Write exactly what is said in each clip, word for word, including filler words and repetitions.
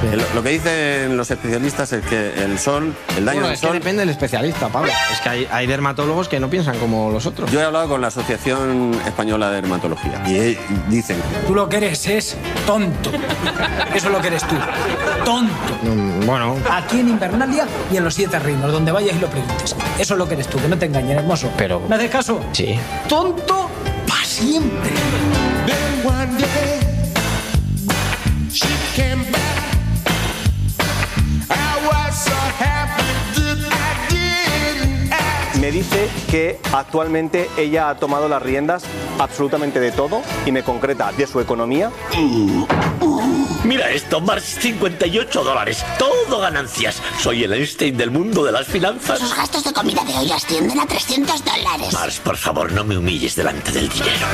Lo, lo que dicen los especialistas es que el sol, el daño bueno, del es sol... que depende del especialista, Pablo. Es que hay, hay dermatólogos que no piensan como los otros. Yo he hablado con la Asociación Española de Dermatología y dicen... Tú lo que eres es tonto. Eso es lo que eres tú. Tonto. Mm, bueno. Aquí en Invernalia y en los Siete Reinos, donde vayas y lo preguntes. Eso es lo que eres tú, que no te engañen, hermoso. Pero... ¿Me haces caso? Sí. Tonto para siempre. Me dice que actualmente ella ha tomado las riendas absolutamente de todo y me concreta de su economía. Mm. Mira esto, Mars, cincuenta y ocho dólares, todo ganancias. Soy el Einstein del mundo de las finanzas. Sus gastos de comida de hoy ascienden a trescientos dólares. Mars, por favor, no me humilles delante del dinero.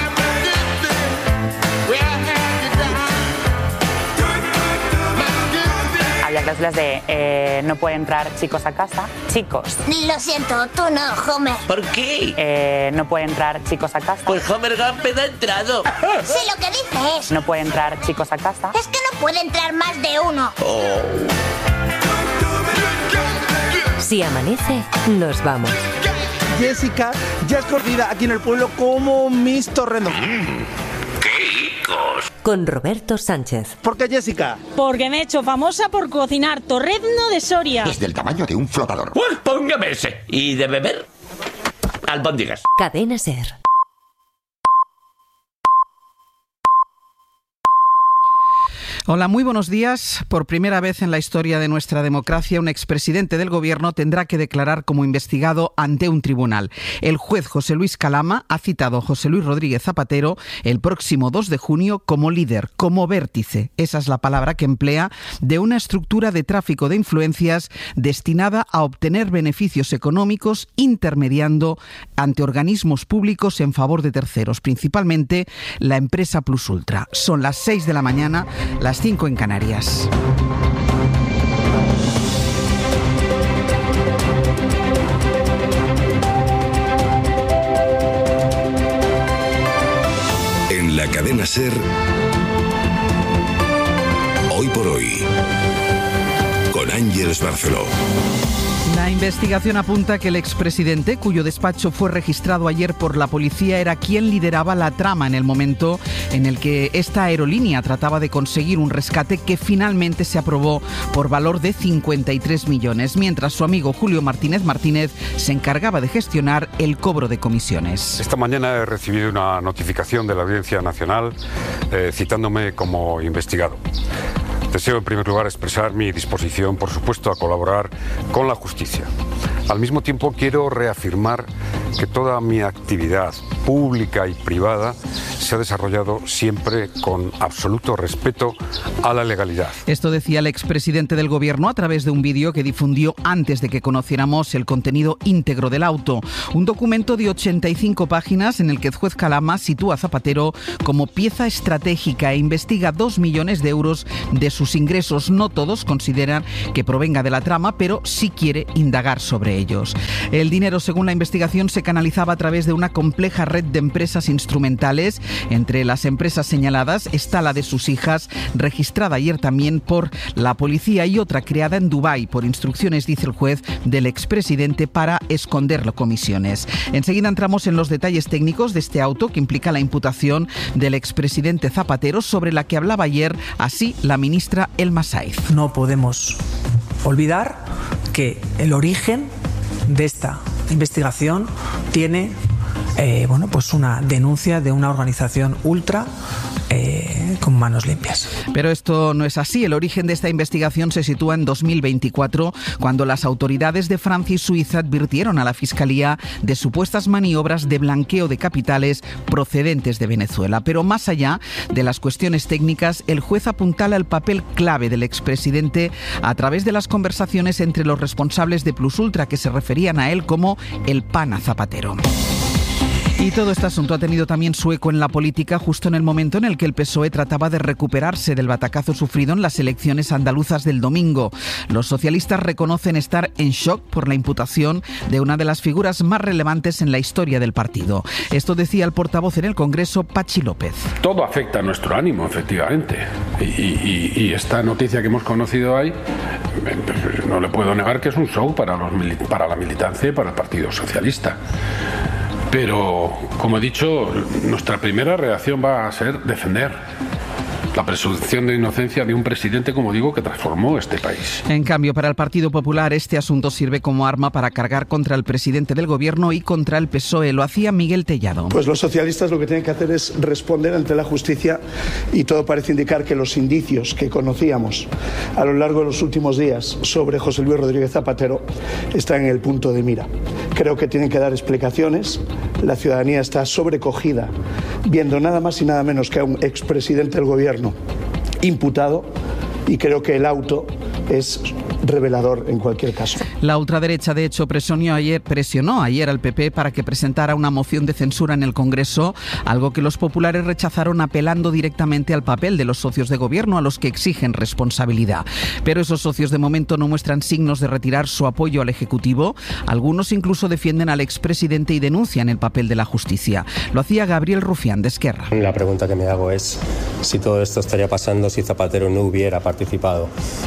Había cláusulas de eh, no pueden entrar chicos a casa. Chicos. Lo siento, tú no, Homer. ¿Por qué? Eh, no pueden entrar chicos a casa. Pues Homer Gump ha entrado. Sí, lo que dice es... No pueden entrar chicos a casa. Es que no puede entrar más de uno. Oh. Si amanece, nos vamos. Jessica ya es conocida aquí en el pueblo como Miss Torrendo. Mm, ¡Qué ricos! Con Roberto Sánchez. ¿Por qué, Jessica? Porque me he hecho famosa por cocinar torrezno de Soria. Es del tamaño de un flotador. Pues póngame ese. ¿Y de beber? Albóndigas. Cadena SER. Hola, muy buenos días. Por primera vez en la historia de nuestra democracia, un expresidente del Gobierno tendrá que declarar como investigado ante un tribunal. El juez José Luis Calama ha citado a José Luis Rodríguez Zapatero el próximo dos de junio como líder, como vértice, esa es la palabra que emplea, de una estructura de tráfico de influencias destinada a obtener beneficios económicos intermediando ante organismos públicos en favor de terceros, principalmente la empresa Plus Ultra. Son las seis de la mañana, las cinco en Canarias. En la cadena SER, hoy por hoy, con Ángeles Barceló. La investigación apunta que el expresidente, cuyo despacho fue registrado ayer por la policía, era quien lideraba la trama en el momento en el que esta aerolínea trataba de conseguir un rescate que finalmente se aprobó por valor de cincuenta y tres millones, mientras su amigo Julio Martínez Martínez se encargaba de gestionar el cobro de comisiones. Esta mañana he recibido una notificación de la Audiencia Nacional eh, citándome como investigado. Deseo, en primer lugar, expresar mi disposición, por supuesto, a colaborar con la justicia. Al mismo tiempo, quiero reafirmar que toda mi actividad pública y privada se ha desarrollado siempre con absoluto respeto a la legalidad. Esto decía el expresidente del Gobierno a través de un vídeo que difundió antes de que conociéramos el contenido íntegro del auto. Un documento de ochenta y cinco páginas en el que el juez Calama sitúa a Zapatero como pieza estratégica e investiga dos millones de euros de sus ingresos. No todos consideran que provenga de la trama, pero sí quiere indagar sobre ellos. El dinero, según la investigación, se canalizaba a través de una compleja red de empresas instrumentales. Entre las empresas señaladas está la de sus hijas, registrada ayer también por la policía, y otra creada en Dubái por instrucciones, dice el juez, del expresidente para esconder las comisiones. Enseguida entramos en los detalles técnicos de este auto que implica la imputación del expresidente Zapatero, sobre la que hablaba ayer así la ministra Elma Sáiz. No podemos olvidar que el origen de esta investigación tiene eh, bueno, pues una denuncia de una organización ultra eh, con manos limpias. Pero esto no es así. El origen de esta investigación se sitúa en dos mil veinticuatro, cuando las autoridades de Francia y Suiza advirtieron a la Fiscalía de supuestas maniobras de blanqueo de capitales procedentes de Venezuela. Pero más allá de las cuestiones técnicas, el juez apuntala el papel clave del expresidente a través de las conversaciones entre los responsables de Plus Ultra, que se referían a él como el pana Zapatero. Y todo este asunto ha tenido también su eco en la política justo en el momento en el que el P S O E trataba de recuperarse del batacazo sufrido en las elecciones andaluzas del domingo. Los socialistas reconocen estar en shock por la imputación de una de las figuras más relevantes en la historia del partido. Esto decía el portavoz en el Congreso, Pachi López. Todo afecta a nuestro ánimo, efectivamente. Y, y, y esta noticia que hemos conocido hoy, no le puedo negar que es un show para, los, para la militancia y para el Partido Socialista. Pero, como he dicho, nuestra primera reacción va a ser defender la presunción de inocencia de un presidente, como digo, que transformó este país. En cambio, para el Partido Popular, este asunto sirve como arma para cargar contra el presidente del Gobierno y contra el P S O E. Lo hacía Miguel Tellado. Pues los socialistas lo que tienen que hacer es responder ante la justicia y todo parece indicar que los indicios que conocíamos a lo largo de los últimos días sobre José Luis Rodríguez Zapatero están en el punto de mira. Creo que tienen que dar explicaciones. La ciudadanía está sobrecogida viendo nada más y nada menos que a un expresidente del Gobierno imputado, y creo que el auto es revelador en cualquier caso. La ultraderecha, de hecho, presionó ayer, presionó ayer al P P para que presentara una moción de censura en el Congreso, algo que los populares rechazaron apelando directamente al papel de los socios de gobierno a los que exigen responsabilidad. Pero esos socios de momento no muestran signos de retirar su apoyo al Ejecutivo. Algunos incluso defienden al expresidente y denuncian el papel de la justicia. Lo hacía Gabriel Rufián, de Esquerra. La pregunta que me hago es si todo esto estaría pasando si Zapatero no hubiera participado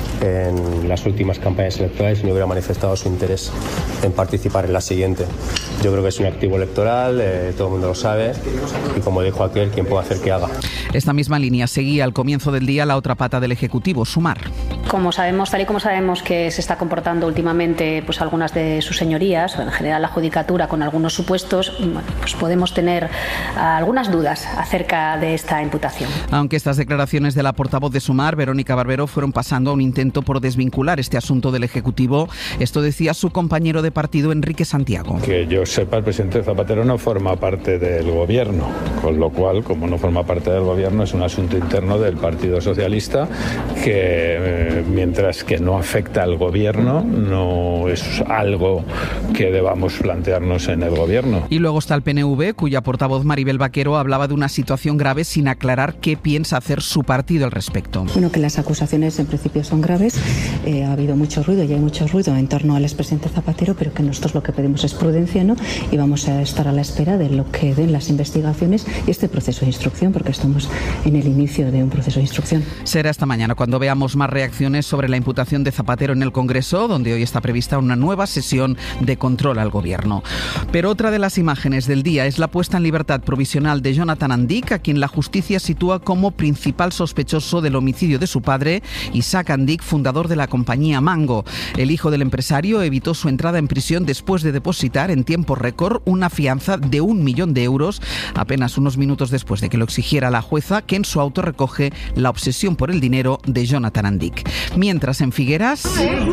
en las últimas campañas electorales y no hubiera manifestado su interés en participar en la siguiente. Yo creo que es un activo electoral, eh, todo el mundo lo sabe, y como dijo aquel, quien puede hacer que haga. Esta misma línea seguía al comienzo del día la otra pata del Ejecutivo, Sumar. Como sabemos, tal y como sabemos que se está comportando últimamente pues algunas de sus señorías, o en general la Judicatura, con algunos supuestos, bueno, pues podemos tener algunas dudas acerca de esta imputación. Aunque estas declaraciones de la portavoz de Sumar, Verónica Barbero, fueron pasando a un intento por desvincular este asunto del Ejecutivo, esto decía su compañero de partido, Enrique Santiago. Que yo sepa, el presidente Zapatero no forma parte del Gobierno, con lo cual, como no forma parte del Gobierno, es un asunto interno del Partido Socialista que, eh, mientras que no afecta al Gobierno, no es algo que debamos plantearnos en el Gobierno. Y luego está el P N V, cuya portavoz Maribel Vaquero hablaba de una situación grave sin aclarar qué piensa hacer su partido al respecto. Bueno, que las acusaciones en principio son graves, eh, ha habido mucho ruido y hay mucho ruido en torno al expresidente Zapatero, pero que nosotros lo que pedimos es prudencia, ¿no? Y vamos a estar a la espera de lo que den las investigaciones y este proceso de instrucción, porque estamos en el inicio de un proceso de instrucción. Será esta mañana cuando veamos más reacciones sobre la imputación de Zapatero en el Congreso, donde hoy está prevista una nueva sesión de control al Gobierno. Pero otra de las imágenes del día es la puesta en libertad provisional de Jonathan Andic, a quien la justicia sitúa como principal sospechoso del homicidio de su padre, Isaac Andic, fundador de la compañía Mango. El hijo del empresario evitó su entrada en prisión después de depositar en tiempo récord una fianza de un millón de euros, apenas unos minutos después de que lo exigiera la jueza, que en su auto recoge la obsesión por el dinero de Jonathan Andic. Mientras, en Figueras,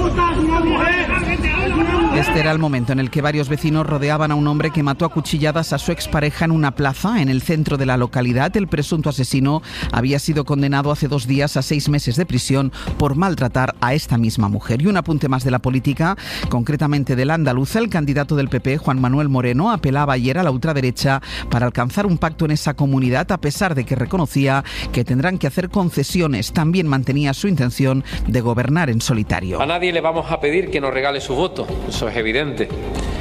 este era el momento en el que varios vecinos rodeaban a un hombre que mató a cuchilladas a su expareja en una plaza en el centro de la localidad. El presunto asesino había sido condenado hace dos días a seis meses de prisión por maltratar a esta misma mujer. Y un apunte más de la política, concretamente de la andaluza. El candidato del P P, Juan Manuel Moreno, apelaba ayer a la ultraderecha para alcanzar un pacto en esa comunidad, a pesar de que reconocía que tendrán que hacer concesiones. También mantenía su intención de gobernar en solitario. A nadie le vamos a pedir que nos regale su voto, eso es evidente.